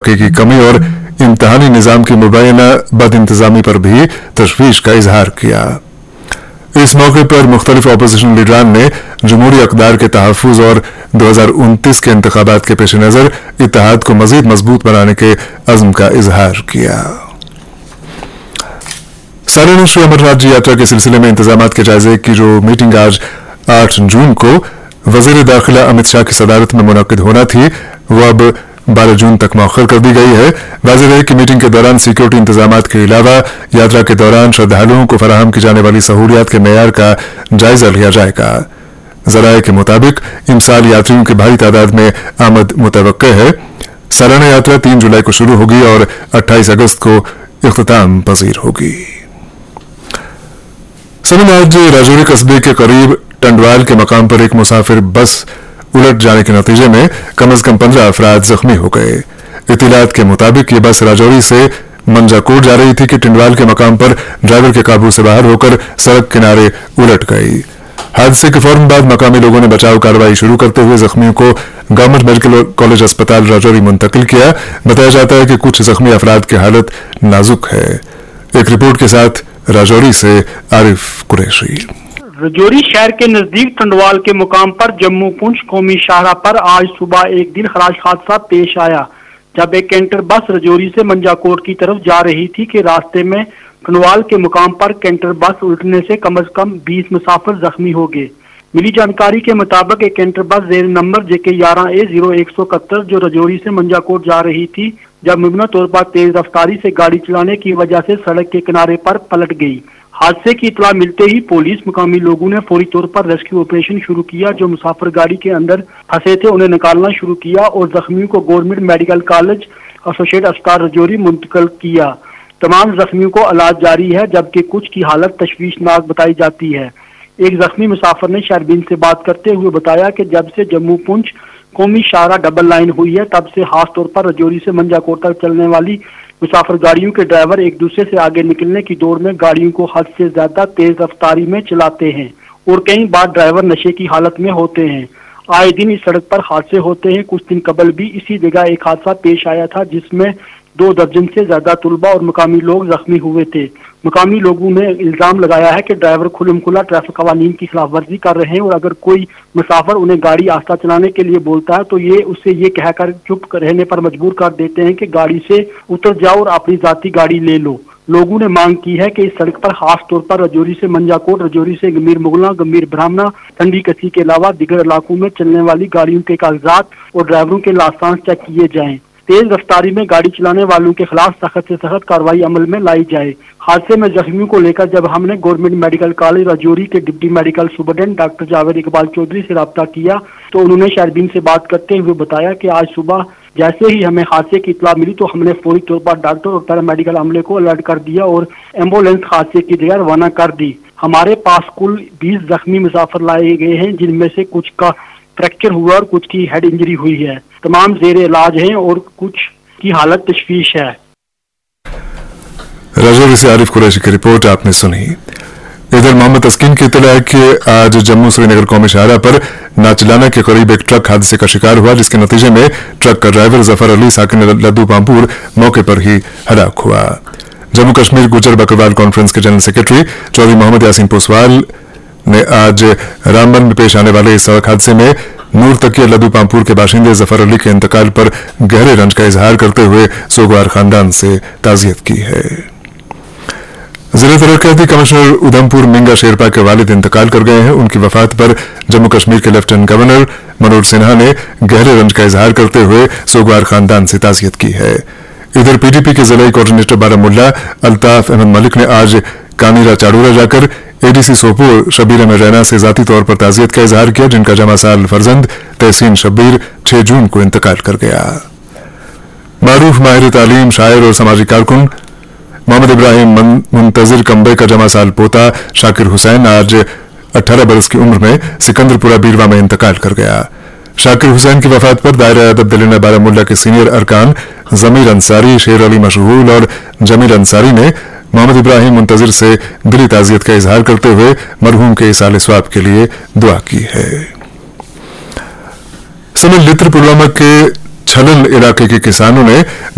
मौके की कमी और इम्तिहानी निजाम की मुबैना बद इंतजामी पर भी तशवीश का इजहार किया। इस मौके पर मुख्तलिफ अपोजिशन लीडरान ने जमहूरी अक़दार के तहफ़्फ़ुज़ और 2029 के इंतख़ाबात के पेश नज़र इत्तेहाद को मज़ीद मजबूत बनाने के अज़्म का इजहार किया। सालाना श्री अमरनाथ जी यात्रा के सिलसिले में इंतजामात के जायजे की जो मीटिंग आज 8 जून को वज़ीर दाखिला अमित शाह की सदारत में मुनक़िद होना थी, वो अब 12 जून तक मौखर कर दी गई है। वाज़ेह है कि मीटिंग के दौरान सिक्योरिटी इंतजामात के अलावा यात्रा के दौरान श्रद्धालुओं को फराहम की जाने वाली सहूलियात के मेयार का जायजा लिया जाएगा। ज़राए के मुताबिक इमसाल यात्रियों की भारी तादाद में आमद मुतवक्के है। सालाना यात्रा 3 जुलाई को शुरू होगी और 28 अगस्त को इख्तिताम पजीर होगी। समन आज राजौरी कस्बे के करीब टंडवाल के मकाम पर एक मुसाफिर बस उलट जाने के नतीजे में कम से कम 15 अफराद जख्मी हो गए। इत्तिलात के मुताबिक ये बस राजौरी से मंजाकोट जा रही थी कि टंडवाल के मकाम पर ड्राइवर के काबू से बाहर होकर सड़क किनारे उलट गई। हादसे के फौरन बाद मकामी लोगों ने बचाव कार्रवाई शुरू करते हुए जख्मियों को गवर्नमेंट मेडिकल कॉलेज अस्पताल राजौरी मुंतकिल किया। बताया जाता है कि कुछ जख्मी अफराद की हालत नाजुक है। एक रिपोर्ट के साथ राजौरी से आरिफ कुरैशी। राजौरी शहर के नजदीक टंडवाल के मुकाम पर जम्मू पुंछ कौमी शाहरा पर आज सुबह एक दिल खराश हादसा पेश आया, जब एक कैंटर बस राजौरी से मंजाकोट की तरफ जा रही थी कि रास्ते में टंडवाल के मुकाम पर कैंटर बस उल्टने से कम 20 मुसाफिर जख्मी हो गए। मिली जानकारी के मुताबिक एक कैंटर बस जेर नंबर JK 11A0171 जो राजौरी से मंजाकोट जा रही थी, जब मुमकिन तौर पर तेज रफ्तारी से गाड़ी चलाने की वजह से सड़क के किनारे पर पलट गई। हादसे की इतला मिलते ही पुलिस मुकामी लोगों ने फौरी तौर पर रेस्क्यू ऑपरेशन शुरू किया। जो मुसाफिर गाड़ी के अंदर फंसे थे उन्हें निकालना शुरू किया और जख्मियों को गवर्नमेंट मेडिकल कॉलेज एसोसिएट अस्पताल राजौरी मुंतकिल किया। तमाम जख्मियों को इलाज जारी है, जबकि कुछ की हालत तशवीशनाक बताई जाती है। एक जख्मी मुसाफिर ने शहरबीन से बात करते हुए बताया कि जब से जम्मू पुंछ कौमी शाहरा डबल लाइन हुई है, तब से खास तौर पर राजौरी से मंजाकोट तक चलने वाली मुसाफिर गाड़ियों के ड्राइवर एक दूसरे से आगे निकलने की दौड़ में गाड़ियों को हद से ज्यादा तेज रफ्तारी में चलाते हैं और कई बार ड्राइवर नशे की हालत में होते हैं। आए दिन इस सड़क पर हादसे होते हैं। कुछ दिन कबल भी इसी जगह एक हादसा पेश आया था, जिसमें 2 दर्जन से ज्यादा तुलबा और मुकामी लोग जख्मी हुए थे। मुकामी लोगों ने इल्जाम लगाया है कि ड्राइवर खुला ट्रैफिक कवानीन की खिलाफ वर्जी कर रहे हैं और अगर कोई मुसाफिर उन्हें गाड़ी आस्था चलाने के लिए बोलता है तो ये उससे ये कहकर चुप रहने पर मजबूर कर देते हैं कि गाड़ी से उतर जाओ और अपनी जाती गाड़ी ले लो। लोगों ने मांग की है कि इस सड़क पर खास तौर पर राजौरी से मंजाकोट, राजौरी से गंभीर मुगला, गंभीर ब्राह्मणा, ठंडी कसी के अलावा दीगर इलाकों में चलने वाली गाड़ियों के कागजात और ड्राइवरों के लाइसेंस चेक किए जाएं। तेज रफ्तारी में गाड़ी चलाने वालों के खिलाफ सख्त से सख्त कार्रवाई अमल में लाई जाए। हादसे में जख्मियों को लेकर जब हमने गवर्नमेंट मेडिकल कॉलेज राजौरी के deputy medical superintendent doctor Javed Iqbal Chaudhary से रब्ता किया तो उन्होंने शहरबीन से बात करते हुए बताया कि आज सुबह जैसे ही हमें हादसे की इत्तला मिली तो हमने फौरी तौर पर डॉक्टर और पैरामेडिकल अमले को अलर्ट कर दिया और एम्बुलेंस हादसे की जगह रवाना कर दी। हमारे पास कुल 20 जख्मी मुसाफिर लाए गए हैं, जिनमें से कुछ का फ्रैक्चर हुआ और कुछ की हेड इंजरी हुई है। तमाम जेरे इलाज हैं और कुछ की हालत तशवीश है। राजौरी से आरिफ कुरैशी की रिपोर्ट आपने सुनी। इधर मोहम्मद तस्कीन की इत्तला है कि आज जम्मू श्रीनगर कौमी शाहरा पर नाचलाना के करीब एक ट्रक हादसे का शिकार हुआ, जिसके नतीजे में ट्रक का ड्राइवर जफर अली साकिन लद्दू पामपुर मौके पर ही हलाक हुआ। जम्मू कश्मीर गुजर बकरवाल कॉन्फ्रेंस के जनरल सेक्रेटरी चौधरी मोहम्मद यासीन पोसवाल ने आज रामबन में पेश आने वाले इस सड़क हादसे में नूर तकिया लद्दू पामपुर के बाशिंदे जफर अली के इंतकाल पर गहरे रंज का इजहार करते हुए सोगवार खानदान से ताजियत की है। जिला तरक्याती कमिश्नर उधमपुर मिंगा शेरपा के वालिद इंतकाल कर गए हैं। उनकी वफात पर जम्मू कश्मीर के लेफ्टिनेंट गवर्नर मनोज सिन्हा ने गहरे रंज का इजहार करते हुए सोगवार खानदान से ताजियत की है। इधर PDP के जिला कोऑर्डिनेटर बारामुल्ला अल्ताफ अहमद मलिक ने आज कानीरा चाड़ूरा जाकर ADC सोपोर शबीर अहमद रैना से जाती तौर पर ताजियत का इजहार किया, जिनका जमा साल फर्जंद तहसीन शब्बीर 6 जून को इंतकाल कर गया। मारूफ माहिर तालीम, शायर और समाजी कारकुन मोहम्मद इब्राहिम मुंतजिर कंबे का जमा साल पोता शाकिर हुसैन आज 18 बरस की उम्र में सिकंदरपुरा बीरवा में इंतकाल कर गया। शाकिर हुसैन की वफात पर दायरा अदब दिलीना बारामुल्ला के सीनियर अरकान जमीर अंसारी, शेर अली मशगूल और जमीर अंसारी ने मोहम्मद इब्राहिम मुंतजिर से दिली ताजियत का इजहार करते हुए मरहूम के इसाल स्वाब के लिए दुआ की है। समल लित्र पुलवामा के छलल इलाके के किसानों ने